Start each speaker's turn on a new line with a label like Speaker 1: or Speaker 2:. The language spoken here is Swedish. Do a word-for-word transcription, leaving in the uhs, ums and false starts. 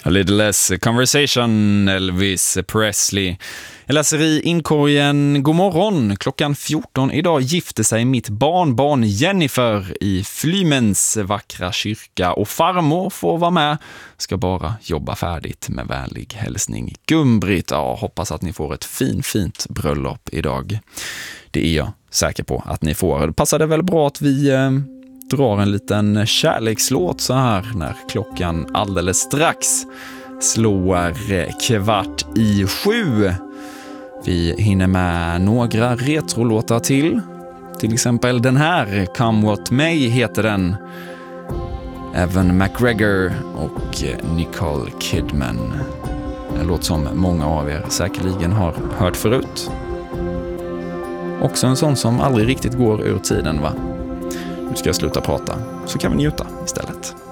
Speaker 1: A Little Less Conversation, Elvis Presley. Jag läser i inkorgen. God morgon. Klockan fjorton idag gifte sig mitt barnbarn Jennifer i Flymens vackra kyrka och farmor får vara med. Ska bara jobba färdigt. Med vänlig hälsning Gumbrit. Ja, hoppas att ni får ett fin, fint bröllop idag. Det är jag säker på att ni får. Det passade väl bra att vi eh, drar en liten kärlekslåt så här när klockan alldeles strax slår kvart i sju. Vi hinner med några retrolåtar till. Till exempel den här, Come What May heter den. Evan McGregor och Nicole Kidman. En låt som många av er säkerligen har hört förut. Också en sån som aldrig riktigt går ur tiden, va? Nu ska jag sluta prata, så kan vi njuta istället.